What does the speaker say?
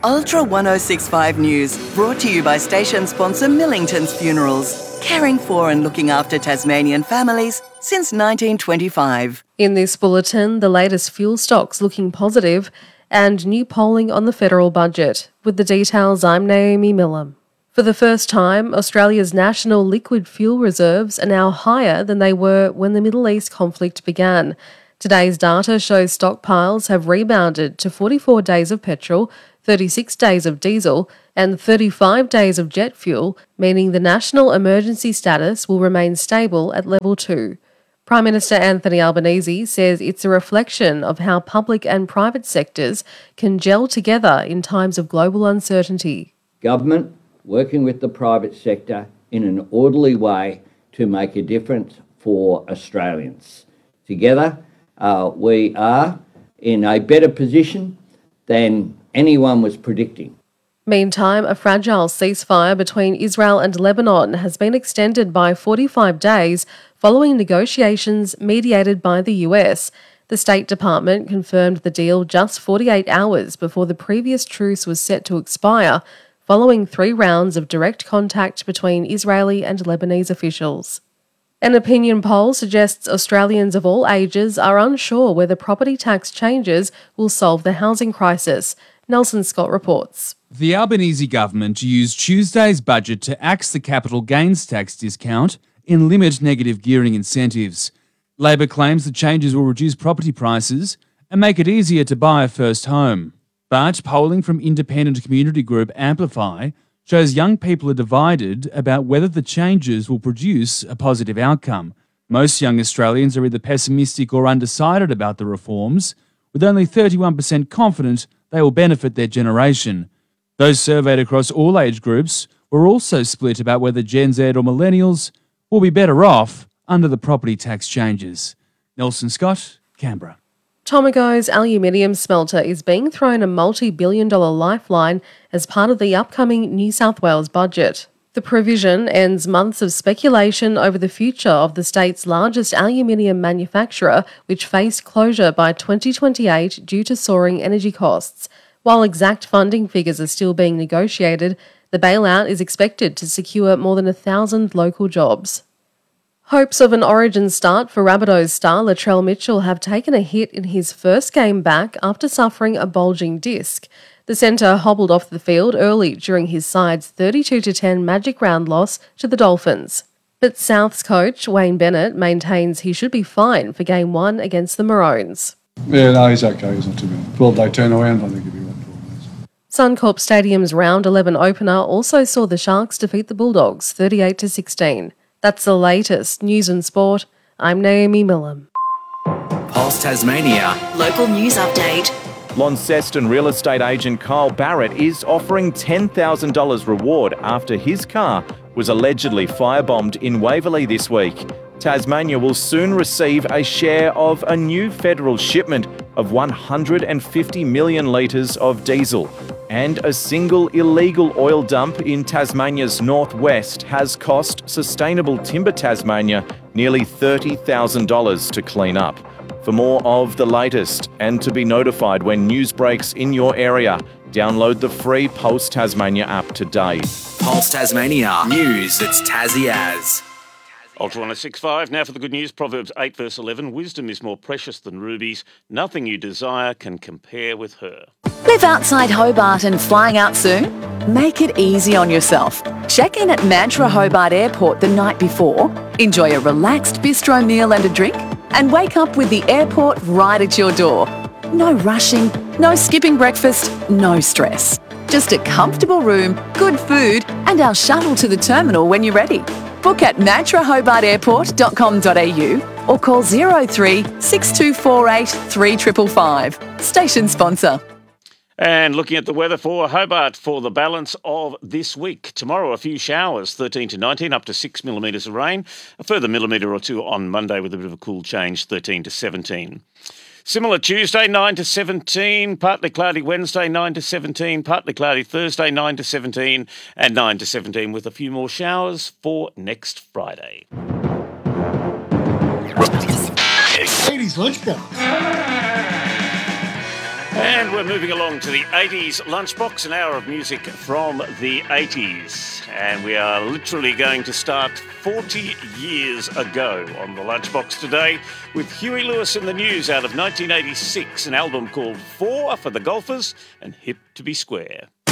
Ultra 1065 News, brought to you by station sponsor Millington's Funerals, caring for and looking after Tasmanian families since 1925. In this bulletin, the latest fuel stocks looking positive and new polling on the federal budget. With the details, I'm Naomi Millam. For the first time, Australia's national liquid fuel reserves are now higher than they were when the Middle East conflict began. Today's data shows stockpiles have rebounded to 44 days of petrol, 36 days of diesel and 35 days of jet fuel, meaning the national emergency status will remain stable at level 2. Prime Minister Anthony Albanese says it's a reflection of how public and private sectors can gel together in times of global uncertainty. Government working with the private sector in an orderly way to make a difference for Australians. Together, we are in a better position than anyone was predicting. Meantime, a fragile ceasefire between Israel and Lebanon has been extended by 45 days following negotiations mediated by the US. The State Department confirmed the deal just 48 hours before the previous truce was set to expire, following 3 rounds of direct contact between Israeli and Lebanese officials. An opinion poll suggests Australians of all ages are unsure whether property tax changes will solve the housing crisis. Nelson Scott reports. The Albanese government used Tuesday's budget to axe the capital gains tax discount and limit negative gearing incentives. Labor claims the changes will reduce property prices and make it easier to buy a first home. But polling from independent community group Amplify shows young people are divided about whether the changes will produce a positive outcome. Most young Australians are either pessimistic or undecided about the reforms, with only 31% confident they will benefit their generation. Those surveyed across all age groups were also split about whether Gen Z or millennials will be better off under the property tax changes. Nelson Scott, Canberra. Tomago's aluminium smelter is being thrown a multi-billion-dollar lifeline as part of the upcoming New South Wales budget. The provision ends months of speculation over the future of the state's largest aluminium manufacturer, which faced closure by 2028 due to soaring energy costs. While exact funding figures are still being negotiated, the bailout is expected to secure more than 1,000 local jobs. Hopes of an Origin start for Rabbitohs star Latrell Mitchell have taken a hit in his first game back after suffering a bulging disc. The centre hobbled off the field early during his side's 32-10 Magic Round loss to the Dolphins. But South's coach, Wayne Bennett, maintains he should be fine for Game 1 against the Maroons. Yeah, no, he's okay. He's not too bad. 12-day turnaround, I think he'll be right 12 days. Suncorp Stadium's Round 11 opener also saw the Sharks defeat the Bulldogs 38-16. That's the latest news and sport. I'm Naomi Millam. Pulse Tasmania. Local news update. Launceston real estate agent Kyle Barrett is offering $10,000 reward after his car was allegedly firebombed in Waverley this week. Tasmania will soon receive a share of a new federal shipment of 150 million litres of diesel. And a single illegal oil dump in Tasmania's northwest has cost Sustainable Timber Tasmania nearly $30,000 to clean up. For more of the latest and to be notified when news breaks in your area, download the free Pulse Tasmania app today. Pulse Tasmania. News that's Tassie as. Ultra 1065, now for the good news. Proverbs 8 verse 11, wisdom is more precious than rubies. Nothing you desire can compare with her. Live outside Hobart and flying out soon? Make it easy on yourself. Check in at Mantra Hobart Airport the night before, enjoy a relaxed bistro meal and a drink, and wake up with the airport right at your door. No rushing, no skipping breakfast, no stress. Just a comfortable room, good food, and our shuttle to the terminal when you're ready. Book at mantrahobartairport.com.au or call 03 6248 3555. Station sponsor. And looking at the weather for Hobart for the balance of this week. Tomorrow, a few showers, 13 to 19, up to 6 millimetres of rain. A further millimetre or two on Monday with a bit of a cool change, 13 to 17. Similar Tuesday, 9 to 17, partly cloudy Wednesday, 9 to 17, partly cloudy Thursday, 9 to 17, and 9 to 17 with a few more showers for next Friday. Ladies, lunch bell. And we're moving along to the 80s Lunchbox, an hour of music from the 80s. And we are literally going to start 40 years ago on the Lunchbox today with Huey Lewis and the News out of 1986, an album called 4 for the Golfers and Hip to be Square.